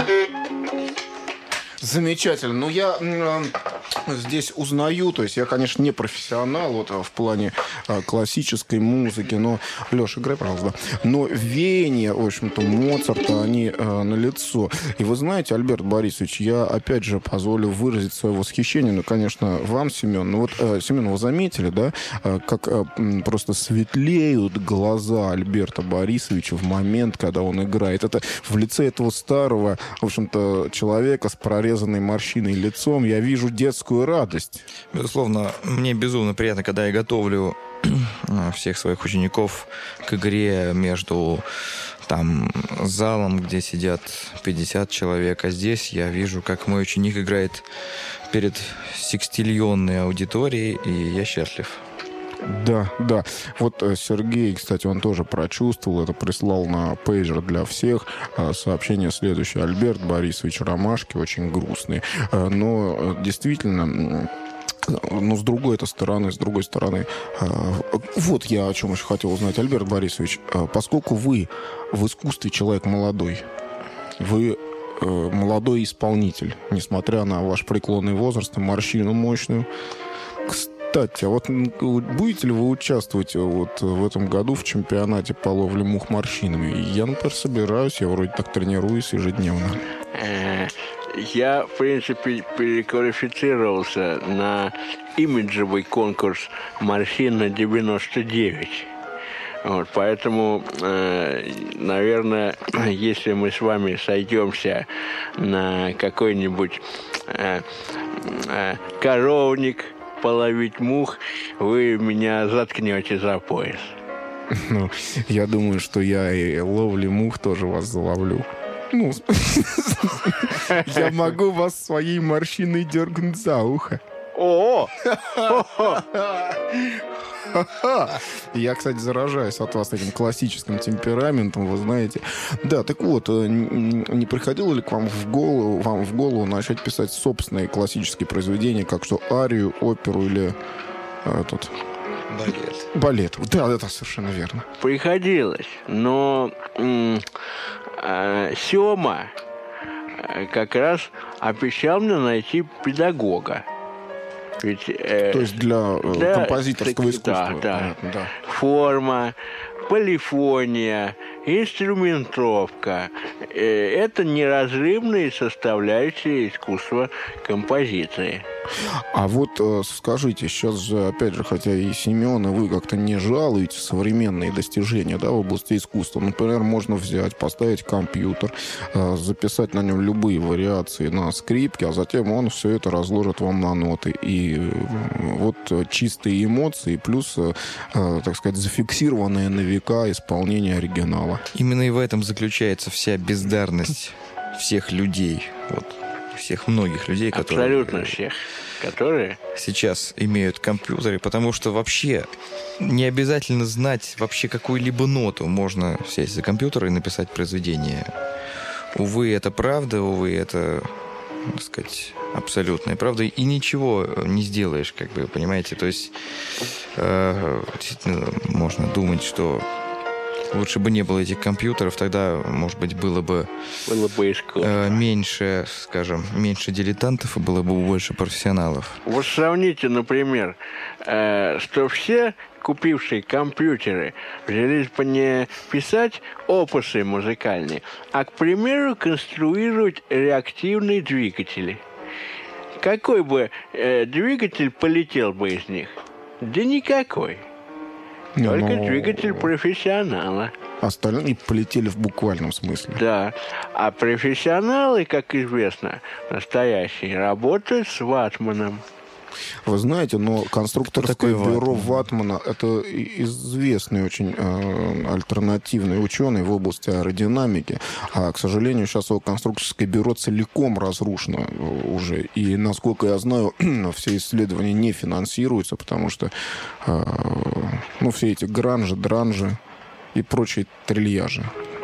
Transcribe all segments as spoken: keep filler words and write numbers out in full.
Замечательно. Ну, я э, здесь узнаю, то есть я, конечно, не профессионал вот, в плане э, классической музыки, но, Леша, играй, пожалуйста. Но веяния, в общем-то, Моцарта, они э, налицо. И вы знаете, Альберт Борисович, я, опять же, позволю выразить свое восхищение, ну, конечно, вам, Семен. Ну, вот, э, Семен, вы заметили, да, э, как э, просто светлеют глаза Альберта Борисовича в момент, когда он играет. Это в лице этого старого, в общем-то, человека с прорезанной морщиной лицом я вижу детскую радость. Безусловно, мне безумно приятно, когда я готовлю всех своих учеников к игре между там залом, где сидят пятьдесят человек, а здесь я вижу, как мой ученик играет перед секстиллионной аудиторией, и я счастлив. Да, да. Вот Сергей, кстати, он тоже прочувствовал это, прислал на пейджер для всех сообщение следующее. Альберт Борисович, ромашки очень грустные. Но действительно... Но с другой этой стороны, с другой стороны, вот я о чем еще хотел узнать. Альберт Борисович, поскольку вы в искусстве человек молодой, вы молодой исполнитель, несмотря на ваш преклонный возраст и морщину мощную, кстати, а вот будете ли вы участвовать вот в этом году в чемпионате по ловле мух морщинами? Я, например, собираюсь, я вроде так тренируюсь ежедневно. Я, в принципе, переквалифицировался на имиджевый конкурс «Морщин на девяносто девять». Вот, поэтому, э, наверное, если мы с вами сойдемся на какой-нибудь э, э, коровник, половить мух, вы меня заткнете за пояс. Ну, я думаю, что я и ловли мух тоже вас заловлю. Ну, я могу вас своей морщиной дергнуть за ухо. О! Я, кстати, заражаюсь от вас этим классическим темпераментом, вы знаете. Да, так вот, не приходило ли к вам в голову, вам в голову начать писать собственные классические произведения, как что арию, оперу или этот... Балет. Балет. Да, это совершенно верно. Приходилось, но м- э, Сёма как раз обещал мне найти педагога. Ведь, э, То есть для, для композиторского так, искусства. Да, да. да. Форма, полифония, инструментовка. Э, это неразрывные составляющие искусства композиции. А вот скажите, сейчас же, опять же, хотя и Семен, и вы как-то не жалуете современные достижения, да, в области искусства. Например, можно взять, поставить компьютер, записать на нем любые вариации на скрипке, а затем он все это разложит вам на ноты. И вот чистые эмоции плюс, так сказать, зафиксированное на века исполнение оригинала. Именно и в этом заключается вся бездарность всех людей. Вот. Всех многих людей, которые... Абсолютно всех. Которые... Сейчас имеют компьютеры, потому что вообще не обязательно знать вообще какую-либо ноту. Можно сесть за компьютер и написать произведение. Увы, это правда, увы, это, так сказать, абсолютная правда. И ничего не сделаешь, как бы, понимаете? То есть э, действительно можно думать, что лучше бы не было этих компьютеров, тогда, может быть, было бы, было бы э, меньше, скажем, меньше дилетантов и было бы больше профессионалов. Вот сравните, например, э, что все, купившие компьютеры, взялись бы не писать опусы музыкальные, а, к примеру, конструировать реактивные двигатели. Какой бы э, двигатель полетел бы из них? Да никакой. Только Но... двигатель профессионала. Остальные полетели в буквальном смысле. Да. А профессионалы, как известно, настоящие, работают с ватманом. Вы знаете, но конструкторское бюро Ватмана – это известный очень э, альтернативный ученый в области аэродинамики. А, к сожалению, сейчас его конструкторское бюро целиком разрушено уже. И, насколько я знаю, все исследования не финансируются, потому что э, ну, все эти гранжи, дранжи и прочие трильяжи.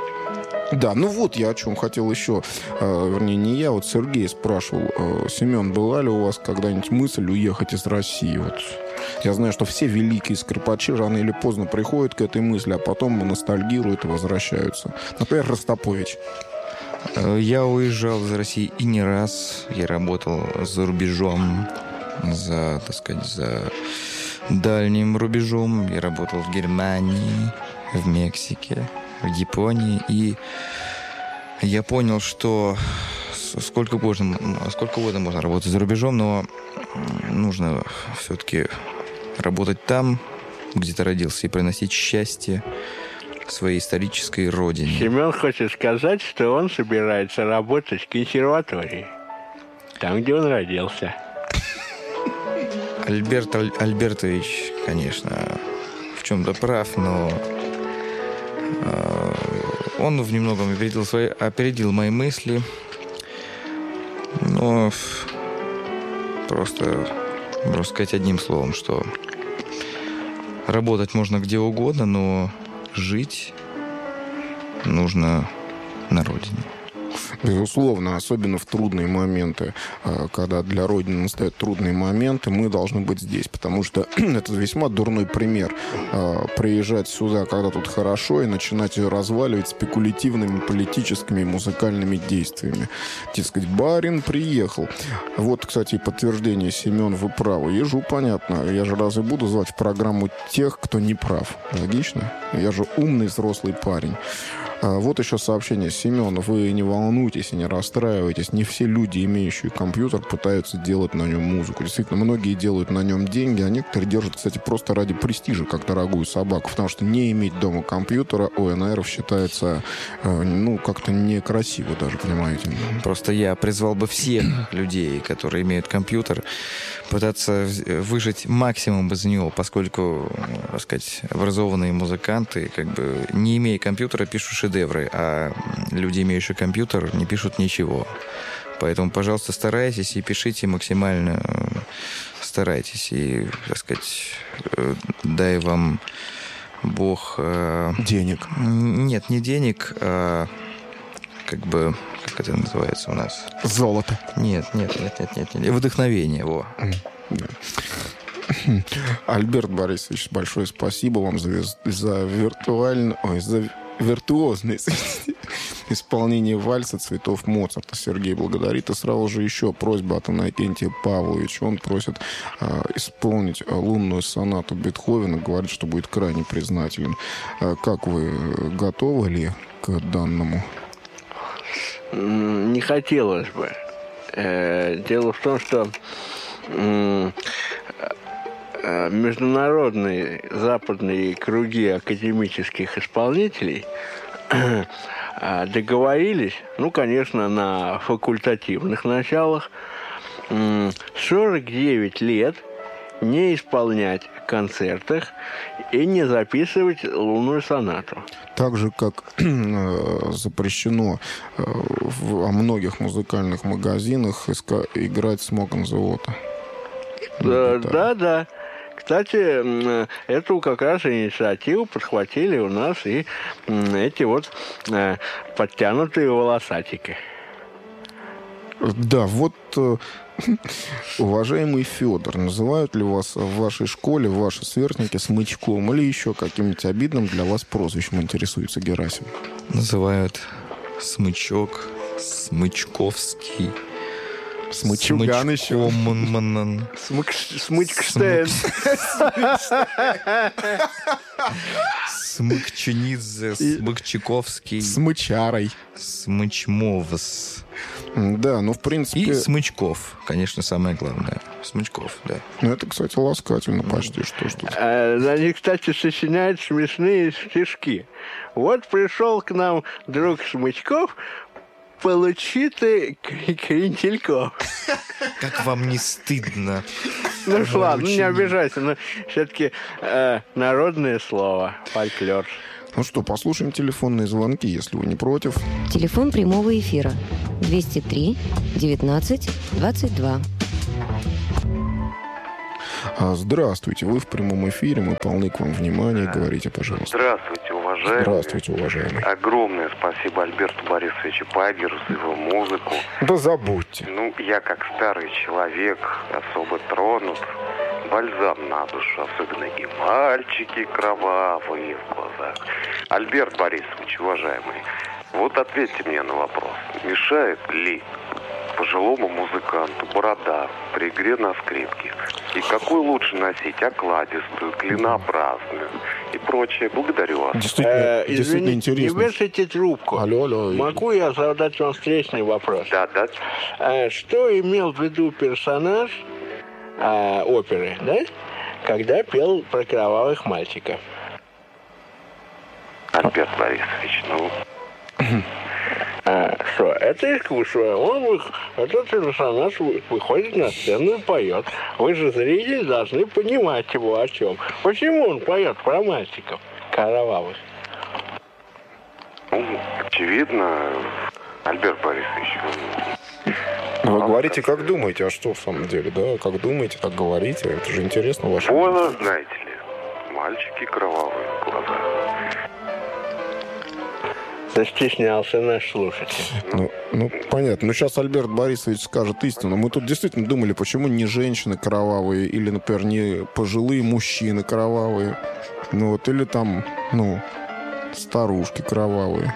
Да, ну вот я о чем хотел еще, э, вернее, не я, вот Сергей спрашивал, э, Семен, была ли у вас когда-нибудь мысль уехать из России? Вот. Я знаю, что все великие скрипачи рано или поздно приходят к этой мысли, а потом ностальгируют и возвращаются. Например, Ростропович. Я уезжал из России и не раз. Я работал за рубежом, за, так сказать, за дальним рубежом. Я работал в Германии, в Мексике, в Японии. И я понял, что сколько можно, сколько угодно можно работать за рубежом, но нужно все-таки работать там, где ты родился, и приносить счастье своей исторической родине. Семен хочет сказать, что он собирается работать в консерватории, там, где он родился. Альберт Аль- Альбертович, конечно, в чем-то прав, но э, он в немногом опередил, свои, опередил мои мысли. Но просто, можно сказать одним словом, что работать можно где угодно, но жить нужно на родине. Безусловно, особенно в трудные моменты, когда для Родины настают трудные моменты, мы должны быть здесь, потому что это весьма дурной пример. Приезжать сюда, когда тут хорошо, и начинать ее разваливать спекулятивными политическими и музыкальными действиями. Дескать, барин приехал. Вот, кстати, подтверждение, Семен, вы правы. Ежу понятно. Я же разве буду звать в программу тех, кто не прав? Логично? Я же умный взрослый парень. Вот еще сообщение. Семен, вы не волнуйтесь и не расстраивайтесь. Не все люди, имеющие компьютер, пытаются делать на нем музыку. Действительно, многие делают на нем деньги, а некоторые держат, кстати, просто ради престижа, как дорогую собаку. Потому что не иметь дома компьютера у эн эров считается, ну, как-то некрасиво даже, понимаете. Просто я призвал бы всех людей, которые имеют компьютер, пытаться выжать максимум из него, поскольку, так сказать, образованные музыканты, как бы, не имея компьютера, пишут шедевры, а люди, имеющие компьютер, не пишут ничего. Поэтому, пожалуйста, старайтесь и пишите максимально, старайтесь. И, так сказать, дай вам Бог... Денег. Нет, не денег, а как бы... Как это называется у нас? Золото. Нет, нет, нет, нет, нет, нет. Вдохновение, во. Альберт Борисович, большое спасибо вам за, за виртуально... Ой, за виртуозное исполнение вальса «Цветов Моцарта». Сергей благодарит. И сразу же еще просьба от Иннокентия Павловича. Он просит э, исполнить лунную сонату Бетховена. Говорит, что будет крайне признателен. Э, как вы, готовы ли к данному? Не хотелось бы. Дело в том, что международные западные круги академических исполнителей договорились, ну, конечно, на факультативных началах, сорок девять лет не исполнять в концертах и не записывать лунную сонату. Так же, как запрещено в, во многих музыкальных магазинах иска, играть «Smoke on the Water». Да, да, да. Кстати, эту как раз инициативу подхватили у нас и эти вот подтянутые волосатики. Да, вот, уважаемый Федор, называют ли вас в вашей школе ваши сверстники смычком или еще каким-нибудь обидным для вас прозвищем, интересуется Герасим? Называют смычок, смычковский. Смычуган еще. Смычкштейн. Смыкчанидзе, Смыкчаковский. Смычарой. Смычмовс. Да, ну, в принципе... И Смычков, конечно, самое главное. Смычков, да. Ну, это, кстати, ласкательно почти, что ж тут. Они, кстати, сочиняют смешные стишки. Вот пришел к нам друг Смычков, получи ты крентельков. Как вам не стыдно? Ну, ладно, не обижайся, но все-таки э, народное слово, фольклор. Ну что, послушаем телефонные звонки, если вы не против. Телефон прямого эфира двести три девятнадцать двадцать два. Здравствуйте, вы в прямом эфире, мы полны к вам внимания, говорите, пожалуйста. Здравствуйте, уважаемый. Здравствуйте, уважаемый. Огромное спасибо Альберту Борисовичу Пайгеру за его музыку. Да забудьте. Ну, я как старый человек особо тронут бальзам на душу, особенно и мальчики кровавые в глазах. Альберт Борисович, уважаемый, вот ответьте мне на вопрос. Мешает ли пожилому музыканту борода при игре на скрипке? И какую лучше носить? Окладистую, клинообразную и прочее? Благодарю вас. Действительно, Э, действительно извините, интересно. не вешайте трубку. Алло, алло. Могу я задать вам встречный вопрос? Да, да. Э, Что имел в виду персонаж э, оперы, да? Когда пел про кровавых мальчиков? Альберт Борисович, ну... А, что, это искусство. Он, вы- этот персонаж вы- выходит на сцену и поет. Вы же, зрители, должны понимать его о чем. Почему он поет про мальчиков кровавых? Ну, очевидно, Альберт Борисович, Вы говорите, как думаете, а что в самом деле, да? Как думаете, так говорите. Это же интересно ваше. вон, знаете ли, мальчики кровавые в глазах. Застеснялся наш слушатель. Ну, ну, понятно. Ну, сейчас Альберт Борисович скажет истину. Мы тут действительно думали, почему не женщины кровавые, или, например, не пожилые мужчины кровавые. Ну, вот, или там, ну, старушки кровавые.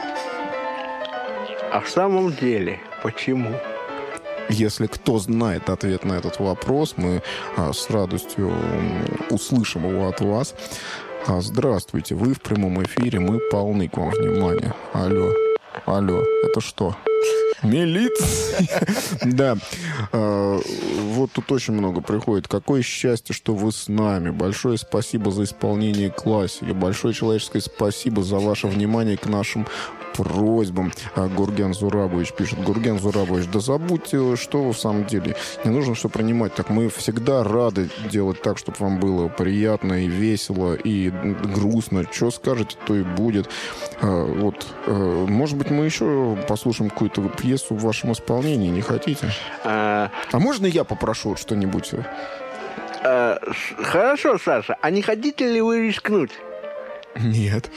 А в самом деле, почему? Если кто знает ответ на этот вопрос, мы а, с радостью м, услышим его от вас. А, здравствуйте, вы в прямом эфире, мы полны к вам внимания. Алло, алло, это что? Милиция? Да. А, вот тут очень много приходит. Какое счастье, что вы с нами. Большое спасибо за исполнение классики. Большое человеческое спасибо за ваше внимание к нашим просьбам. А, Гурген Зурабович пишет. Гурген Зурабович, да забудьте, что вы в самом деле. Не нужно все принимать так. Мы всегда рады делать так, чтобы вам было приятно и весело, и грустно. Что скажете, то и будет. А, вот. А, может быть, мы еще послушаем какую-то пьесу в вашем исполнении. Не хотите? А, А можно я попрошу вот что-нибудь? а, с- хорошо, Саша, а не хотите ли вы рискнуть? Нет.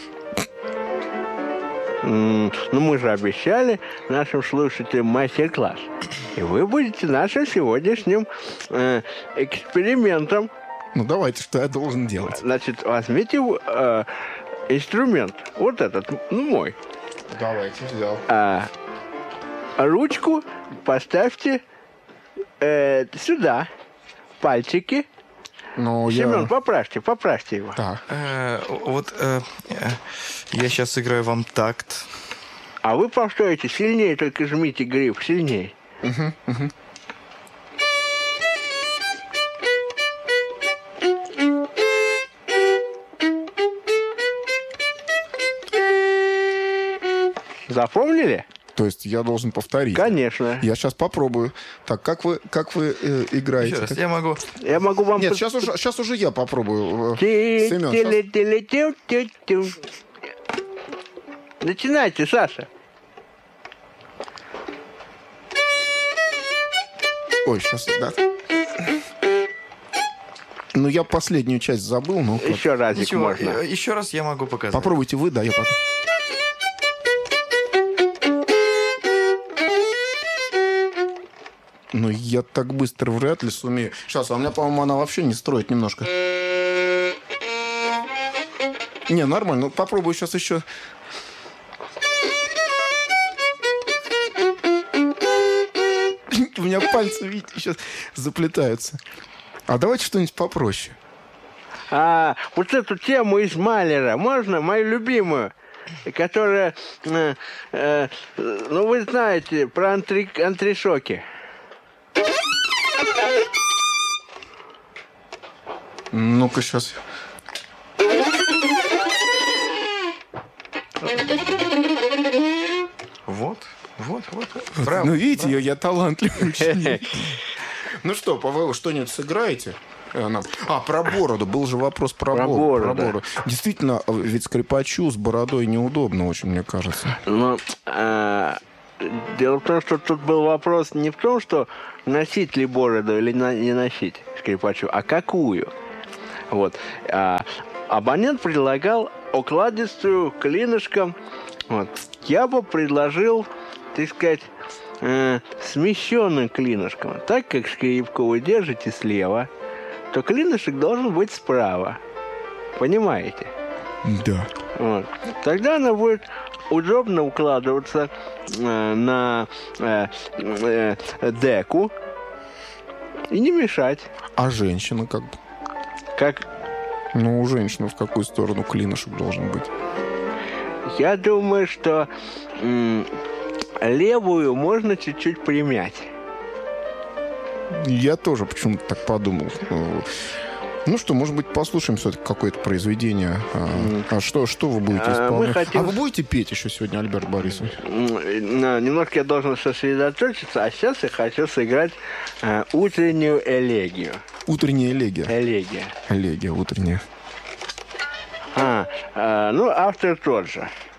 М, Ну, мы же обещали нашим слушателям мастер-класс. И вы будете нашим сегодняшним э, экспериментом. Ну, давайте, что я должен делать? Значит, возьмите э, инструмент, вот этот, ну, мой. Давайте, взял. А, ручку поставьте э, сюда. Пальчики. Ну, Семен, я... поправьте, поправьте его. Так. Э, вот э, э, я сейчас сыграю вам такт. А вы постойте, сильнее только жмите гриф, сильнее. Запомнили? То есть я должен повторить? Конечно. Я сейчас попробую. Так, как вы, как вы э, играете? Еще раз, я могу... Я могу вам... Нет, пос- сейчас уже, сейчас уже я попробую. Э, Ти- Семен, тили- щас- тили- тю- тю- тю. Начинайте, Саша. Ой, сейчас, да. Ну, я последнюю часть забыл, ну, как- Еще разик Ничего, можно. э, еще раз я могу показать. попробуйте вы, да, я потом. Ну, я так быстро вряд ли сумею. Сейчас, а у меня, по-моему, она вообще не строит немножко. Не, нормально. Ну, попробую сейчас еще. У меня пальцы, видите, сейчас заплетаются. А давайте что-нибудь попроще. А, вот эту тему из Малера, можно, мою любимую, которая, э, э, ну, вы знаете, про антри- антресоки. Ну-ка, сейчас. Вот, вот, вот. Браво. Ну, видите, я, я талантливый ученик. Ну что, Павел, что-нибудь сыграете? Э, нам? А, про бороду. Был же вопрос про, Про бороду. бороду, про да. бороду. Действительно, ведь скрипачу с бородой неудобно очень, мне кажется. Но а, дело в том, что тут был вопрос не в том, что носить ли бороду или на- не носить скрипачу, а какую. Вот. А, абонент предлагал окладистую, клинышком. Вот. Я бы предложил, так сказать, э, смещенным клинышком. Так как скрипку вы держите слева, то клинышек должен быть справа. Понимаете? Да. Вот. Тогда она будет удобно укладываться э, на э, э, деку и не мешать. А женщина как? Как Ну, у женщины в какую сторону клинышек должен быть? я думаю, что м, левую можно чуть-чуть примять. Я тоже почему-то так подумал. Ну что, может быть, послушаем все-таки какое-то произведение. А, а что, что вы будете А, исполнять? мы хотим- А вы будете петь еще сегодня, Альберт Борисович? М, на- Немножко я должен сосредоточиться, а сейчас я хочу сыграть э, утреннюю элегию. Утренняя элегия. Элегия. Элегия утренняя. А, э, ну, автор тот же.